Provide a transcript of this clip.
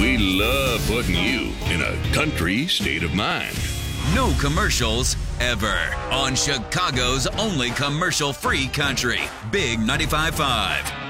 We love putting you in a country state of mind. No commercials ever on Chicago's only commercial-free country, Big 95.5.